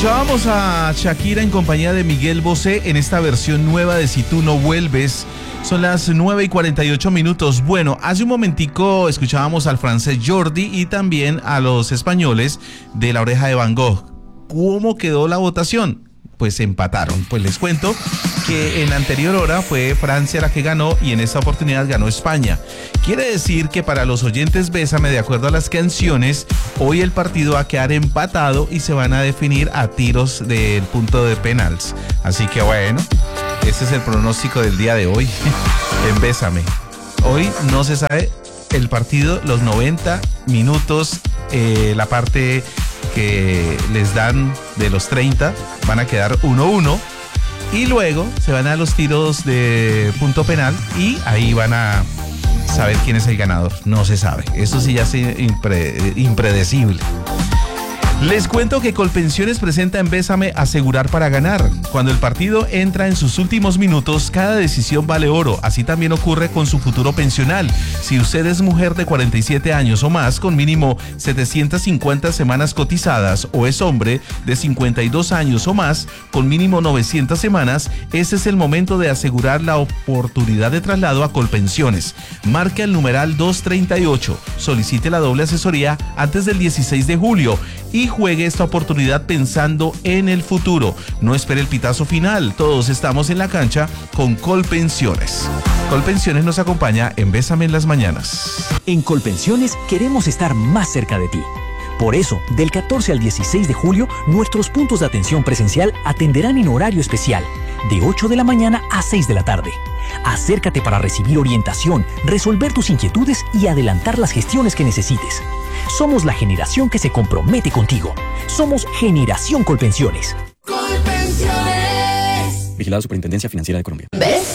Escuchábamos a Shakira en compañía de Miguel Bosé en esta versión nueva de Si tú no vuelves. Son las 9:48. Bueno, hace un momentico escuchábamos al francés Jordi y también a los españoles de La Oreja de Van Gogh. ¿Cómo quedó la votación? Pues empataron. Pues les cuento que en la anterior hora fue Francia la que ganó y en esta oportunidad ganó España. Quiere decir que para los oyentes Bésame, de acuerdo a las canciones, hoy el partido va a quedar empatado y se van a definir a tiros del punto de penales. Así que bueno, ese es el pronóstico del día de hoy en Bésame. Hoy no se sabe el partido, los 90 minutos, la parte que les dan de los 30 van a quedar 1-1 y luego se van a los tiros de punto penal y ahí van a saber quién es el ganador. No se sabe, eso sí ya es impredecible. Les cuento que Colpensiones presenta en Bésame Asegurar para Ganar. Cuando el partido entra en sus últimos minutos, cada decisión vale oro. Así también ocurre con su futuro pensional. Si usted es mujer de 47 años o más, con mínimo 750 semanas cotizadas, o es hombre de 52 años o más, con mínimo 900 semanas, ese es el momento de asegurar la oportunidad de traslado a Colpensiones. Marque el numeral 238. Solicite la doble asesoría antes del 16 de julio. Y juegue esta oportunidad pensando en el futuro. No espere el pitazo final. Todos estamos en la cancha con Colpensiones. Colpensiones nos acompaña en Bésame en las mañanas. En Colpensiones queremos estar más cerca de ti. Por eso, del 14 al 16 de julio, nuestros puntos de atención presencial atenderán en horario especial, de 8 de la mañana a 6 de la tarde. Acércate para recibir orientación, resolver tus inquietudes y adelantar las gestiones que necesites. Somos la generación que se compromete contigo. Somos Generación Colpensiones. Colpensiones. Vigilada Superintendencia Financiera de Colombia. ¿Ves?